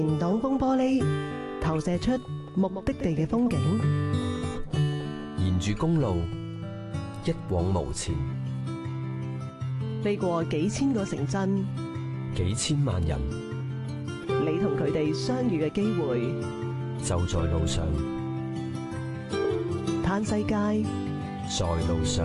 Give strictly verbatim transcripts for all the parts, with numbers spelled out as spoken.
擋風玻璃投射出目的地嘅風景， 沿住公路一往無前， 飛過幾千個城鎮， 幾千萬人， 你同佢哋相遇嘅機會就在路上。 嘆世界在路上。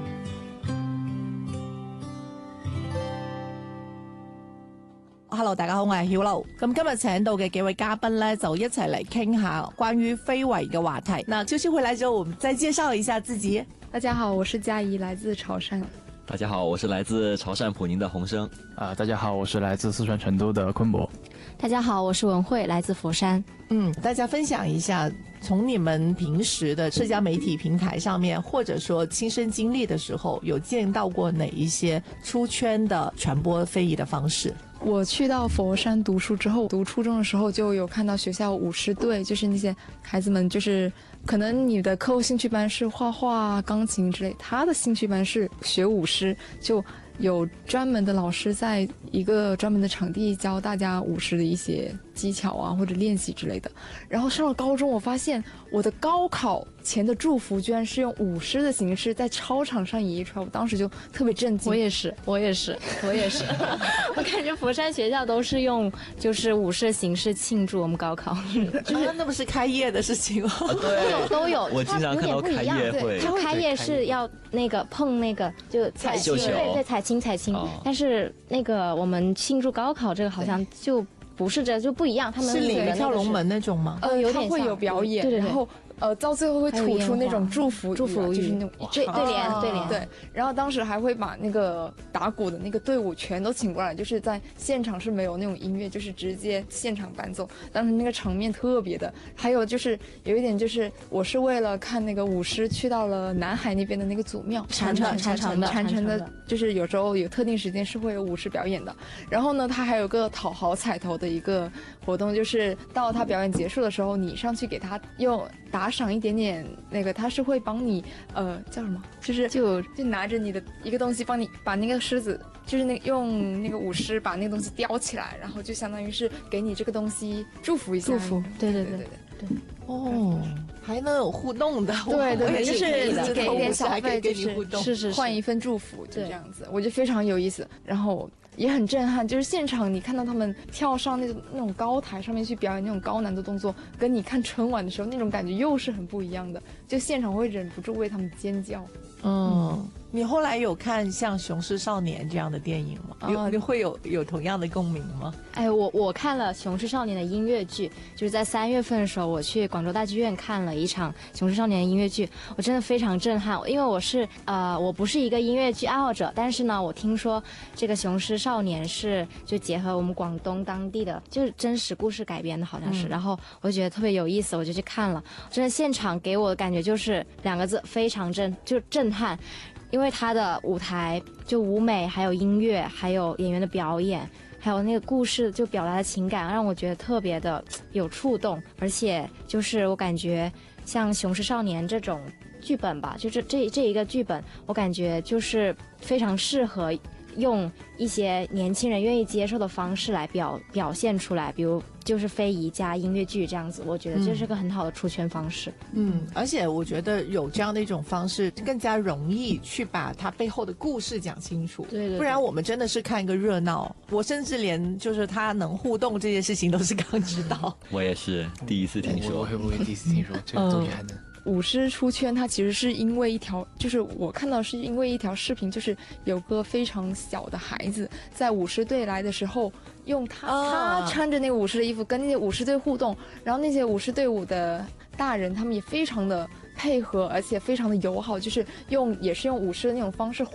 Hello， 大家好，我係曉露。咁今日請到嘅幾位嘉賓咧，就一齊嚟傾下關於非遺嘅話題。那秋秋回來之後，我們再介紹一下自己。 大家好，我是嘉怡，來自潮汕。 大家好，我是來自潮汕普寧的洪生。 啊、呃，大家好，我是來自四川成都的坤博。 大家好，我是文慧，來自佛山。 嗯，大家分享一下，從你們平時的社交媒體平台上面，或者說親身經歷的時候，有見到過哪一些出圈的傳播非遺的方式？ 我去到佛山讀書之後，讀初中的時候就有看到學校舞獅隊，就是那些孩子們，就是可能你的課後興趣班是畫畫、鋼琴之類，他的興趣班是學舞獅，就有專門的老師在一個專門的場地教大家舞獅的一些技巧啊，或者練習之類的。然後上了高中，我發現我的高考前的祝福居然是用舞獅的形式在操場上演繹出來，我當時就特別震驚。 我也是，我也是，我也是。我感覺佛山學校都是用就是舞獅形式慶祝我們高考， 就是、啊、那不是開業的事情嗎？ 啊、對， 都有。 我經常看到開業會， 他開業是要那個碰那個就踩球， 對對，踩青踩青、哦。但是那個我們慶祝高考這個好像就不是這就不一樣，他們是裡面跳龍門那種嗎？ 呃，有點會有表演，對對對，然後。呃，到最後會吐出那種祝福祝福語， 就是那種對對聯對聯。 對，然後當時還會把那個打鼓的那個隊伍全都請過來，就是在現場是沒有那種音樂，就是直接現場伴奏。當時那個場面特別的，還有就是有一點就是我是為了看那個舞獅去到了南海那邊的那個祖廟， 禪城禪城的禪城的，就是有時候有特定時間是會有舞獅表演的。然後呢，他還有個討好彩頭的一個活動，就是到他表演結束的時候，你上去給他用打賞一點點，那個他是會幫你，呃，叫什麼？就是就就拿着你的一個東西，幫你把那個獅子，就是那用那個舞獅把那個東西叼起來，然後就相當於是給你這個東西祝福一下。 祝福，對對對對對。 哦，還能有互動的， 對對對，就是你給一點小費， 就是是是換一份祝福，就這樣子，我覺得非常有意思。然後。也很震撼，就是現場你看到他們跳上那種那種高台上面去表演那種高難度動作，跟你看春晚的時候那種感覺又是很不一樣的，就現場會忍不住為他們尖叫。 嗯，嗯你後來有看像《雄獅少年》這樣的電影嗎？哦、有你會有有同樣的共鳴嗎？ 哎，我我看了《雄獅少年》的音樂劇，就是在三月份的時候，我去廣州大劇院看了一場《雄獅少年》的音樂劇，我真的非常震撼，因為我是呃我不是一個音樂劇愛好者，但是呢，我聽說這個《雄獅少年》是就結合我們廣東當地的就是真實故事改編的，好像是、嗯，然後我就覺得特別有意思，我就去看了，真的現場給我的感覺就是兩個字，非常震，就震撼。因為他的舞台就舞美，還有音樂，還有演員的表演，還有那個故事就表達的情感，讓我覺得特別的有觸動。而且就是我感覺像《雄獅少年》這種劇本吧，就這這這一個劇本，我感覺就是非常適合用一些年輕人願意接受的方式來表表現出來，比如就是非遺加音樂劇這樣子，我覺得這是個很好的出圈方式。 嗯，而且我覺得有這樣的一種方式更加容易去把它背後的故事講清楚。 對對對， 不然我們真的是看一個熱鬧，我甚至連就是他能互動這件事情都是剛知道。 我也是第一次聽說。 我會不會第一次聽說這個東西還能？ 舞獅出圈，它其實是因為一條，就是我看到是因為一條視頻，就是有個非常小的孩子在舞獅隊來的時候，用他、啊、他穿着那個舞獅的衣服跟那些舞獅隊互動，然後那些舞獅隊伍的大人他們也非常的配合，而且非常的友好，就是用也是用舞獅的那種方式